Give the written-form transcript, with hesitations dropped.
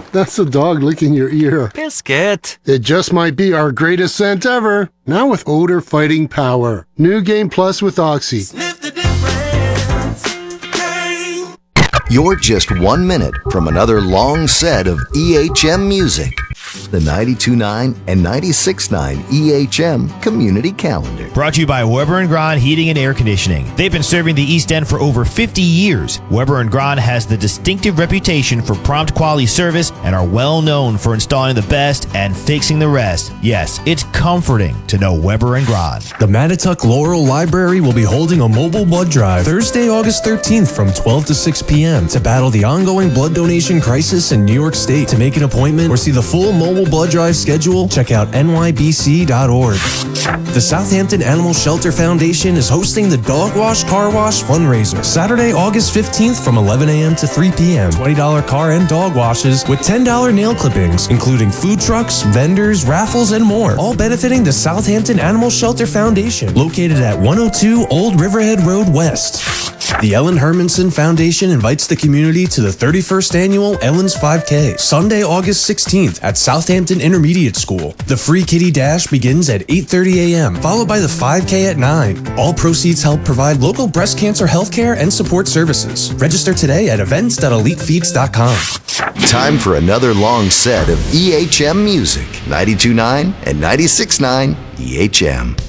That's the dog licking your ear. Biscuit. It just might be our greatest scent ever. Now with odor fighting power. New Game Plus with Oxy. Sniff the difference. Game. You're just 1 minute from another long set of EHM music. The 92.9 and 96.9 EHM Community Calendar. Brought to you by Weber & Gran Heating and Air Conditioning. They've been serving the East End for over 50 years. Weber & Gran has the distinctive reputation for prompt quality service and are well known for installing the best and fixing the rest. Yes, it's comforting to know Weber & Gran. The Mattituck Laurel Library will be holding a mobile blood drive Thursday, August 13th from 12 to 6 p.m. to battle the ongoing blood donation crisis in New York State. To make an appointment or see the full mobile blood drive schedule, check out nybc.org. The Southampton Animal Shelter Foundation is hosting the Dog Wash Car Wash fundraiser Saturday, August 15th from 11 a.m. to 3 p.m. $20 car and dog washes with $10 nail clippings, including food trucks, vendors, raffles, and more, all benefiting the Southampton Animal Shelter Foundation, located at 102 Old Riverhead Road West. The Ellen Hermanson Foundation invites the community to the 31st annual Ellen's 5K, Sunday, August 16th at Southampton Intermediate School. The free kiddie dash begins at 8:30 a.m., followed by the 5K at 9. All proceeds help provide local breast cancer healthcare and support services. Register today at events.elitefeeds.com. Time for another long set of EHM music. 92.9 and 96.9 EHM.